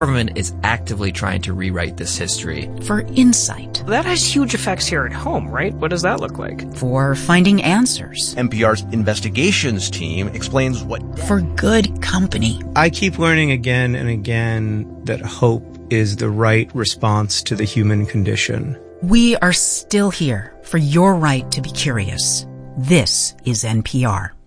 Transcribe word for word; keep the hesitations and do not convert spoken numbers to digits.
Government is actively trying to rewrite this history. For insight. That has huge effects here at home, right? What does that look like? For finding answers. N P R's investigations team explains what... For good company. I keep learning again and again that hope is the right response to the human condition. We are still here for your right to be curious. This is N P R.